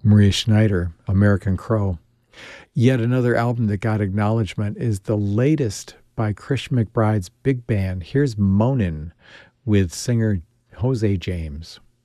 Maria Schneider, American Crow. Yet another album that got acknowledgement is the latest by Chris McBride's big band. Here's Moanin' with singer Jose James.